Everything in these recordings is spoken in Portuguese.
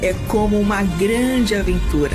é como uma grande aventura.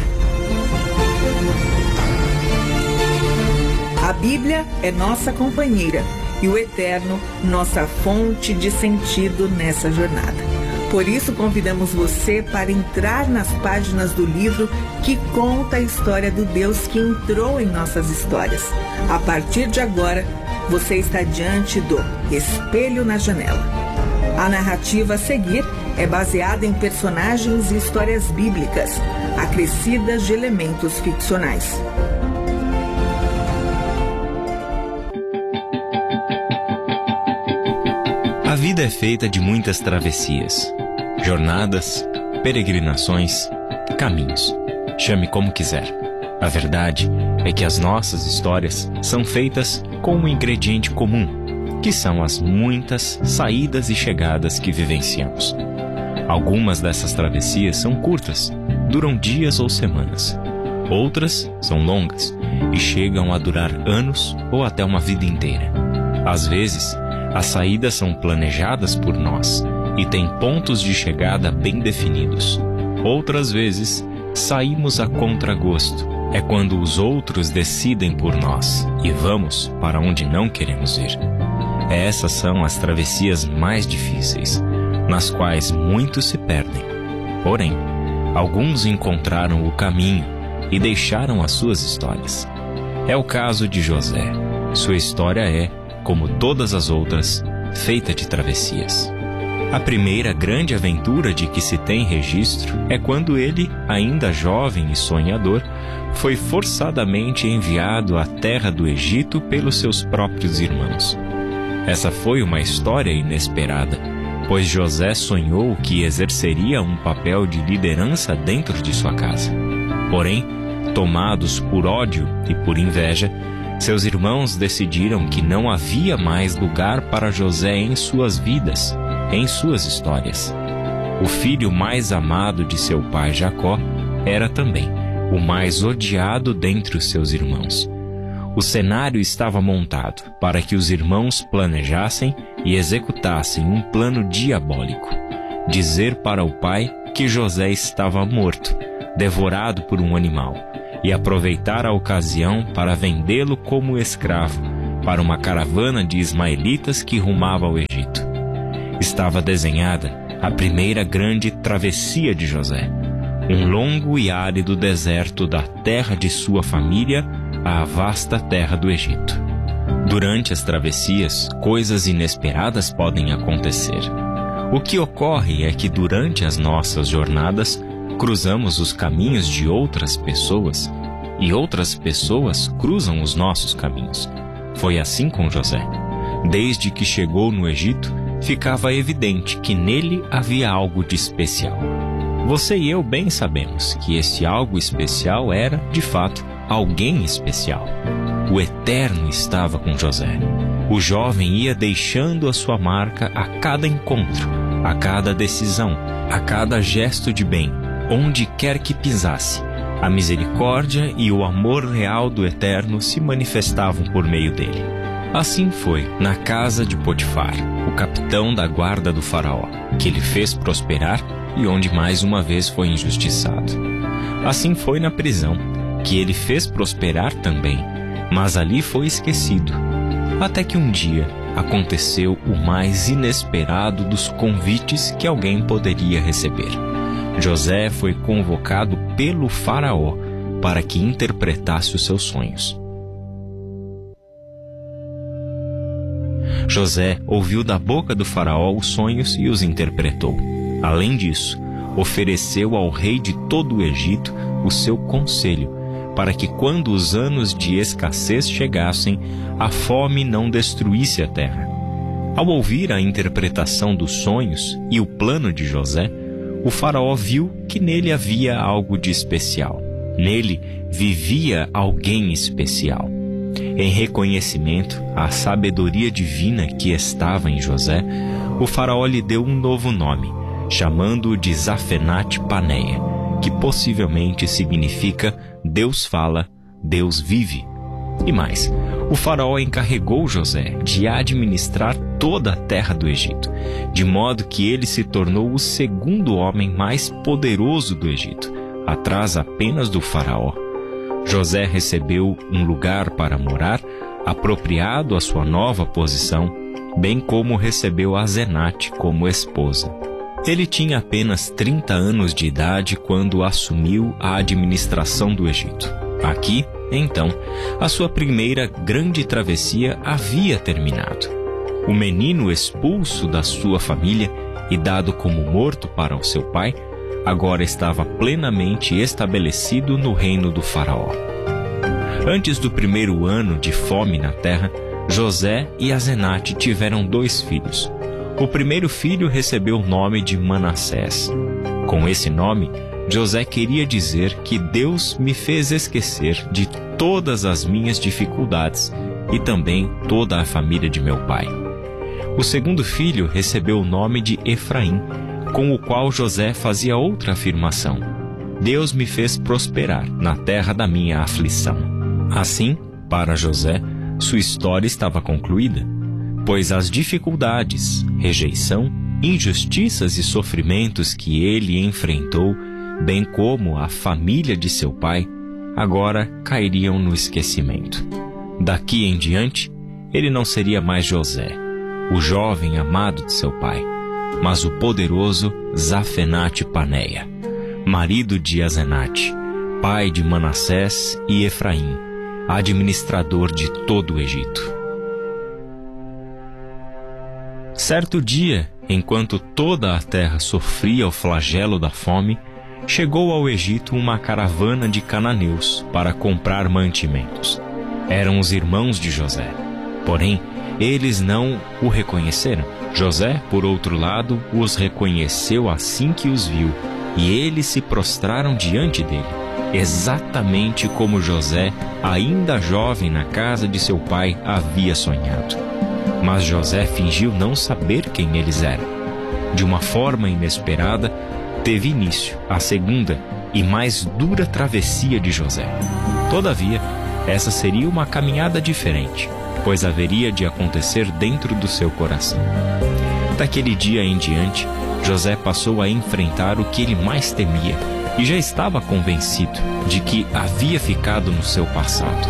A Bíblia é nossa companheira e o Eterno, nossa fonte de sentido nessa jornada. Por isso, convidamos você para entrar nas páginas do livro que conta a história do Deus que entrou em nossas histórias. A partir de agora, você está diante do Espelho na Janela. A narrativa a seguir é baseada em personagens e histórias bíblicas, acrescidas de elementos ficcionais. A vida é feita de muitas travessias, jornadas, peregrinações, caminhos. Chame como quiser. A verdade é que as nossas histórias são feitas com um ingrediente comum, que são as muitas saídas e chegadas que vivenciamos. Algumas dessas travessias são curtas, duram dias ou semanas. Outras são longas e chegam a durar anos ou até uma vida inteira. Às vezes, as saídas são planejadas por nós e têm pontos de chegada bem definidos. Outras vezes, saímos a contragosto. É quando os outros decidem por nós e vamos para onde não queremos ir. Essas são as travessias mais difíceis, nas quais muitos se perdem. Porém, alguns encontraram o caminho e deixaram as suas histórias. É o caso de José. Sua história é, como todas as outras, feita de travessias. A primeira grande aventura de que se tem registro é quando ele, ainda jovem e sonhador, foi forçadamente enviado à terra do Egito pelos seus próprios irmãos. Essa foi uma história inesperada, pois José sonhou que exerceria um papel de liderança dentro de sua casa. Porém, tomados por ódio e por inveja, seus irmãos decidiram que não havia mais lugar para José em suas vidas, em suas histórias. O filho mais amado de seu pai Jacó era também o mais odiado dentre os seus irmãos. O cenário estava montado para que os irmãos planejassem e executassem um plano diabólico: dizer para o pai que José estava morto, devorado por um animal, e aproveitar a ocasião para vendê-lo como escravo para uma caravana de ismaelitas que rumava ao Egito. Estava desenhada a primeira grande travessia de José, um longo e árido deserto da terra de sua família à vasta terra do Egito. Durante as travessias, coisas inesperadas podem acontecer. O que ocorre é que durante as nossas jornadas, cruzamos os caminhos de outras pessoas e outras pessoas cruzam os nossos caminhos. Foi assim com José. Desde que chegou no Egito, ficava evidente que nele havia algo de especial. Você e eu bem sabemos que esse algo especial era, de fato, alguém especial. O Eterno estava com José. O jovem ia deixando a sua marca a cada encontro, a cada decisão, a cada gesto de bem, onde quer que pisasse. A misericórdia e o amor real do Eterno se manifestavam por meio dele. Assim foi na casa de Potifar, o capitão da guarda do faraó, que ele fez prosperar e onde mais uma vez foi injustiçado. Assim foi na prisão, que ele fez prosperar também, mas ali foi esquecido. Até que um dia aconteceu o mais inesperado dos convites que alguém poderia receber. José foi convocado pelo faraó para que interpretasse os seus sonhos. José ouviu da boca do faraó os sonhos e os interpretou. Além disso, ofereceu ao rei de todo o Egito o seu conselho, para que quando os anos de escassez chegassem, a fome não destruísse a terra. Ao ouvir a interpretação dos sonhos e o plano de José, o faraó viu que nele havia algo de especial. Nele vivia alguém especial. Em reconhecimento à sabedoria divina que estava em José, o faraó lhe deu um novo nome, chamando-o de Zafenat-Paneia, que possivelmente significa Deus fala, Deus vive. E mais, o faraó encarregou José de administrar toda a terra do Egito, de modo que ele se tornou o segundo homem mais poderoso do Egito, atrás apenas do faraó. José recebeu um lugar para morar, apropriado à sua nova posição, bem como recebeu Asenate como esposa. Ele tinha apenas 30 anos de idade quando assumiu a administração do Egito. Aqui, então, a sua primeira grande travessia havia terminado. O menino expulso da sua família e dado como morto para o seu pai, agora estava plenamente estabelecido no reino do faraó. Antes do primeiro ano de fome na terra, José e Asenate tiveram 2 filhos. O primeiro filho recebeu o nome de Manassés. Com esse nome, José queria dizer que Deus me fez esquecer de todas as minhas dificuldades e também toda a família de meu pai. O segundo filho recebeu o nome de Efraim, com o qual José fazia outra afirmação: Deus me fez prosperar na terra da minha aflição. Assim, para José, sua história estava concluída, pois as dificuldades, rejeição, injustiças e sofrimentos que ele enfrentou, bem como a família de seu pai, agora cairiam no esquecimento. Daqui em diante, ele não seria mais José, o jovem amado de seu pai, mas o poderoso Zafenate Paneia, marido de Asenate, pai de Manassés e Efraim, administrador de todo o Egito. Certo dia, enquanto toda a terra sofria o flagelo da fome, chegou ao Egito uma caravana de cananeus para comprar mantimentos. Eram os irmãos de José. Porém, eles não o reconheceram. José, por outro lado, os reconheceu assim que os viu, e eles se prostraram diante dele, exatamente como José, ainda jovem na casa de seu pai, havia sonhado. Mas José fingiu não saber quem eles eram. De uma forma inesperada, teve início a segunda e mais dura travessia de José. Todavia, essa seria uma caminhada diferente, pois haveria de acontecer dentro do seu coração. Daquele dia em diante, José passou a enfrentar o que ele mais temia e já estava convencido de que havia ficado no seu passado.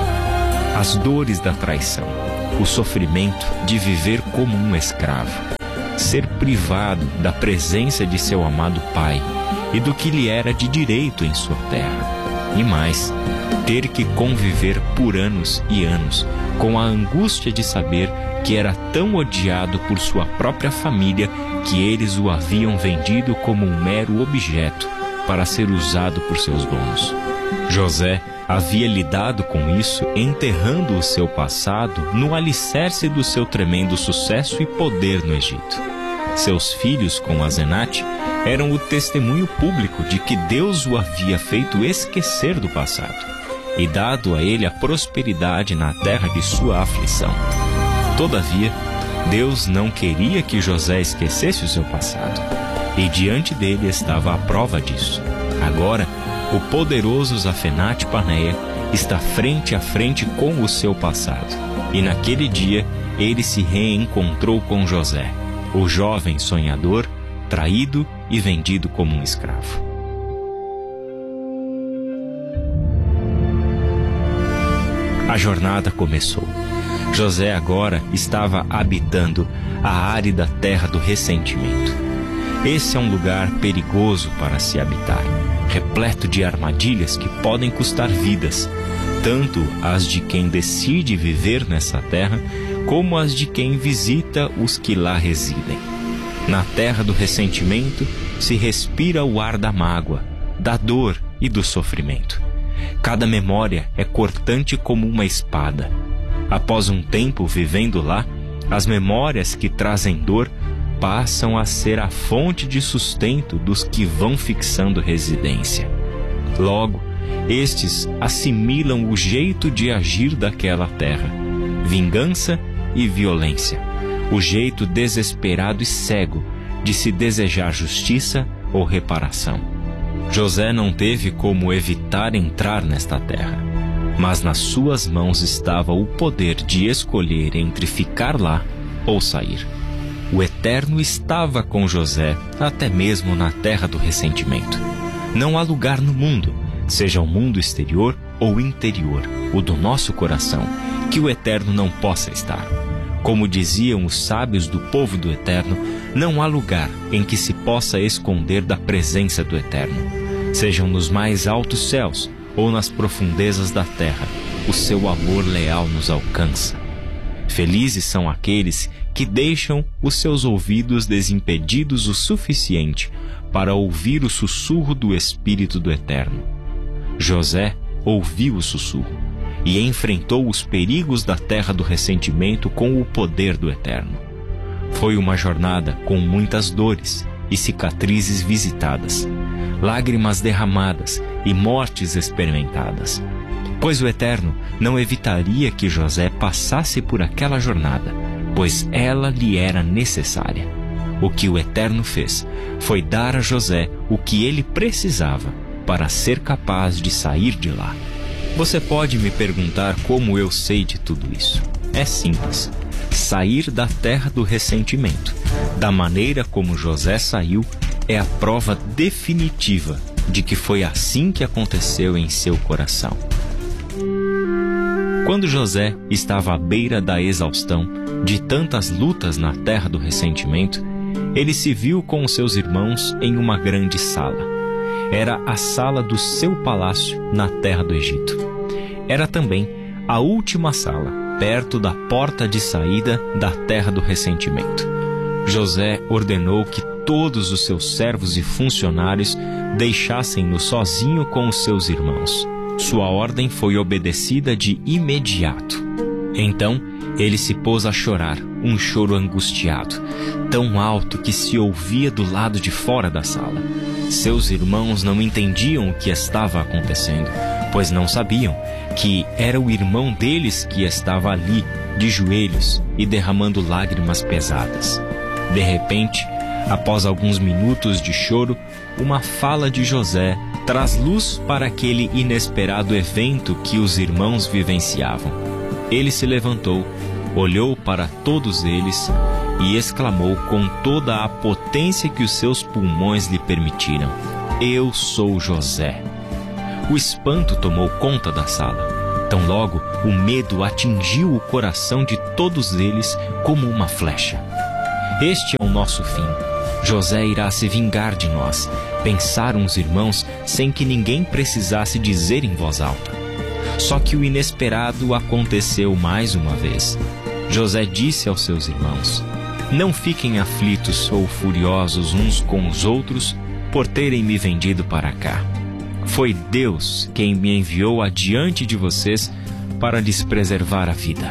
As dores da traição, o sofrimento de viver como um escravo, ser privado da presença de seu amado pai e do que lhe era de direito em sua terra. E mais, ter que conviver por anos e anos com a angústia de saber que era tão odiado por sua própria família que eles o haviam vendido como um mero objeto para ser usado por seus donos. José havia lidado com isso enterrando o seu passado no alicerce do seu tremendo sucesso e poder no Egito. Seus filhos com Asenate eram o testemunho público de que Deus o havia feito esquecer do passado e dado a ele a prosperidade na terra de sua aflição. Todavia, Deus não queria que José esquecesse o seu passado, e diante dele estava a prova disso. Agora, o poderoso Zafenate Paneia está frente a frente com o seu passado, e naquele dia ele se reencontrou com José, o jovem sonhador, traído e vendido como um escravo. A jornada começou. José agora estava habitando a árida terra do ressentimento. Esse é um lugar perigoso para se habitar, repleto de armadilhas que podem custar vidas, tanto as de quem decide viver nessa terra, como as de quem visita os que lá residem. Na terra do ressentimento se respira o ar da mágoa, da dor e do sofrimento. Cada memória é cortante como uma espada. Após um tempo vivendo lá, as memórias que trazem dor passam a ser a fonte de sustento dos que vão fixando residência. Logo, estes assimilam o jeito de agir daquela terra, vingança e violência, o jeito desesperado e cego de se desejar justiça ou reparação. José não teve como evitar entrar nesta terra. mas nas suas mãos estava o poder de escolher entre ficar lá ou sair. O Eterno estava com José, até mesmo na terra do ressentimento. Não há lugar no mundo, seja o mundo exterior ou interior, o do nosso coração, que o Eterno não possa estar. Como diziam os sábios do povo do Eterno, não há lugar em que se possa esconder da presença do Eterno. Sejam nos mais altos céus ou nas profundezas da terra, o seu amor leal nos alcança. Felizes são aqueles que deixam os seus ouvidos desimpedidos o suficiente para ouvir o sussurro do Espírito do Eterno. José ouviu o sussurro e enfrentou os perigos da terra do ressentimento com o poder do Eterno. Foi uma jornada com muitas dores e cicatrizes visitadas, lágrimas derramadas e mortes experimentadas, pois o Eterno não evitaria que José passasse por aquela jornada, pois ela lhe era necessária. O que o Eterno fez foi dar a José o que ele precisava para ser capaz de sair de lá. Você pode me perguntar como eu sei de tudo isso. É simples. Sair da terra do ressentimento, da maneira como José saiu, é a prova definitiva de que foi assim que aconteceu em seu coração. Quando José estava à beira da exaustão de tantas lutas na terra do ressentimento, ele se viu com os seus irmãos em uma grande sala. Era a sala do seu palácio na terra do Egito. Era também a última sala, perto da porta de saída da terra do ressentimento. José ordenou que todos os seus servos e funcionários deixassem-no sozinho com os seus irmãos. Sua ordem foi obedecida de imediato. Então, ele se pôs a chorar, um choro angustiado, tão alto que se ouvia do lado de fora da sala. Seus irmãos não entendiam o que estava acontecendo, pois não sabiam que era o irmão deles que estava ali, de joelhos e derramando lágrimas pesadas. De repente, após alguns minutos de choro, uma fala de José traz luz para aquele inesperado evento que os irmãos vivenciavam. Ele se levantou, olhou para todos eles e exclamou com toda a potência que os seus pulmões lhe permitiram: "Eu sou José." O espanto tomou conta da sala. Tão logo, o medo atingiu o coração de todos eles como uma flecha. "Este é o nosso fim. José irá se vingar de nós", pensaram os irmãos sem que ninguém precisasse dizer em voz alta. Só que o inesperado aconteceu mais uma vez. José disse aos seus irmãos: "Não fiquem aflitos ou furiosos uns com os outros por terem me vendido para cá. Foi Deus quem me enviou adiante de vocês para lhes preservar a vida.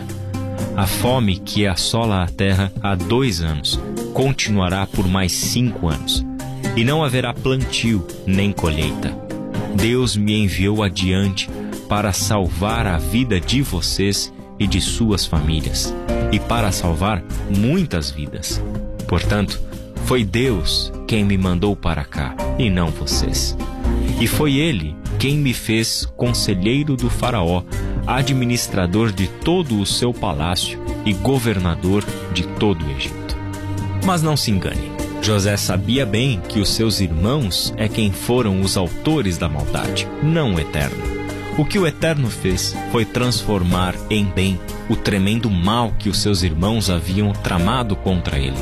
A fome que assola a terra há 2 anos continuará por mais 5 anos, e não haverá plantio nem colheita. Deus me enviou adiante para salvar a vida de vocês e de suas famílias, e para salvar muitas vidas. Portanto, foi Deus quem me mandou para cá, e não vocês. E foi Ele quem me fez conselheiro do faraó, administrador de todo o seu palácio e governador de todo o Egito." Mas não se engane, José sabia bem que os seus irmãos é quem foram os autores da maldade, não o Eterno. O que o Eterno fez foi transformar em bem o tremendo mal que os seus irmãos haviam tramado contra ele.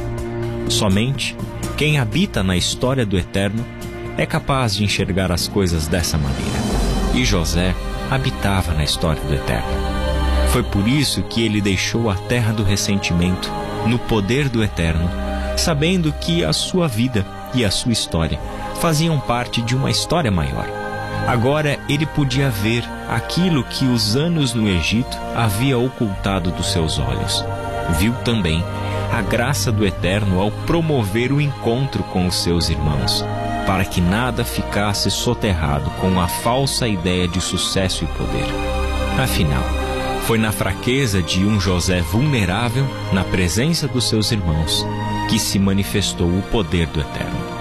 Somente quem habita na história do Eterno é capaz de enxergar as coisas dessa maneira. E José habitava na história do Eterno. Foi por isso que ele deixou a terra do ressentimento no poder do Eterno, sabendo que a sua vida e a sua história faziam parte de uma história maior. Agora ele podia ver aquilo que os anos no Egito havia ocultado dos seus olhos. Viu também a graça do Eterno ao promover o encontro com os seus irmãos, para que nada ficasse soterrado com a falsa ideia de sucesso e poder. Afinal, foi na fraqueza de um José vulnerável, na presença dos seus irmãos, que se manifestou o poder do Eterno.